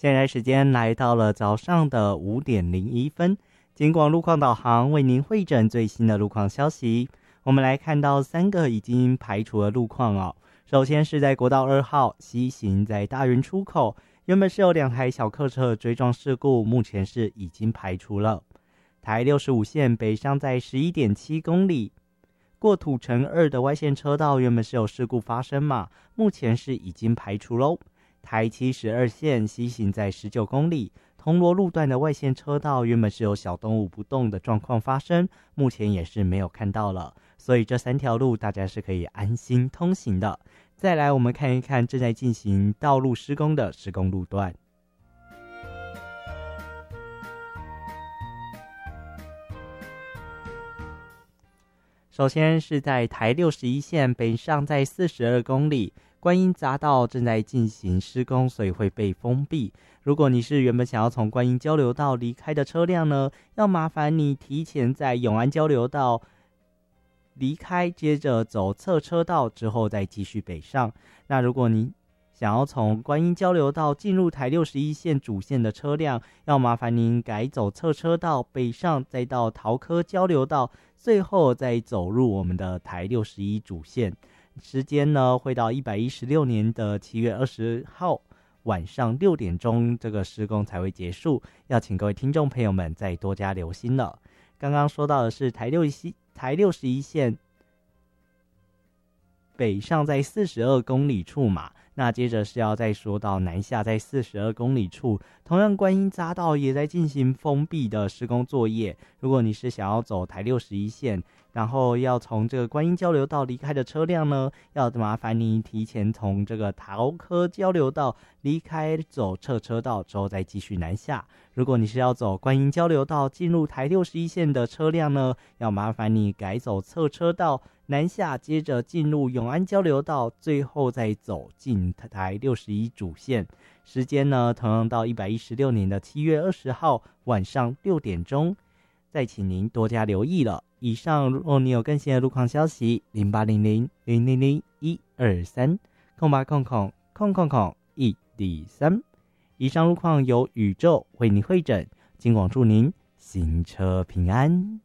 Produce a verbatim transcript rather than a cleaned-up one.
现在时间来到了早上的五点零一分，警广路况导航为您汇整最新的路况消息。我们来看到三个已经排除的路况哦。首先是在国道二号西行，在大园出口，原本是有两台小客车追撞事故，目前是已经排除了。台六十五线北上在 十一点七公里，过土城二的外线车道原本是有事故发生嘛，目前是已经排除喽。台七十二线西行在十九公里，铜锣路段的外线车道原本是有小动物不动的状况发生，目前也是没有看到了，所以这三条路大家是可以安心通行的。再来我们看一看正在进行道路施工的施工路段。首先是在台六十一线北上在四十二公里，观音匝道正在进行施工，所以会被封闭。如果你是原本想要从观音交流道离开的车辆呢，要麻烦你提前在永安交流道离开，接着走侧车道之后再继续北上。那如果你想要从观音交流道进入台六十一线主线的车辆，要麻烦您改走侧车道北上，再到桃科交流道，最后再走入我们的台六十一主线。时间呢会到一百一十六年的七月二十号晚上六点钟，这个施工才会结束，要请各位听众朋友们再多加留心了。刚刚说到的是台六十一台六十一线北上在四十二公里处嘛，那接着是要再说到南下在四十二公里处，同样观音匝道也在进行封闭的施工作业。如果你是想要走台六十一线，然后要从这个观音交流道离开的车辆呢，要麻烦你提前从这个桃科交流道离开，走侧车道之后再继续南下。如果你是要走观音交流道进入台六十一线的车辆呢，要麻烦你改走侧车道南下，接着进入永安交流道，最后再走进台六十一主线。时间呢同样到一百一十六年的七月二十号晚上六点钟，再请您多加留意了。以上如果你有更新的路况消息，零八零零零零零一二三空八空空空空空一零三。以上路况由宇宙为您汇整，今广祝您行车平安。